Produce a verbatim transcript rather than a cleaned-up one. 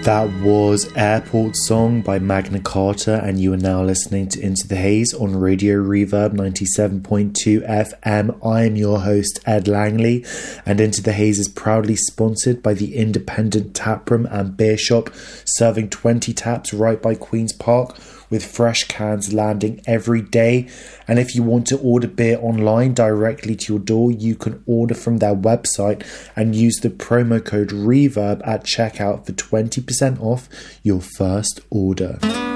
That was Airport Song by Magna Carta, and you are now listening to Into the Haze on Radio Reverb ninety-seven point two F M. I am your host, Ed Langley, and Into the Haze is proudly sponsored by the Independent Taproom and Beer Shop, serving twenty taps right by Queen's Park, with fresh cans landing every day. And if you want to order beer online directly to your door, you can order from their website and use the promo code REVERB at checkout for twenty percent off your first order.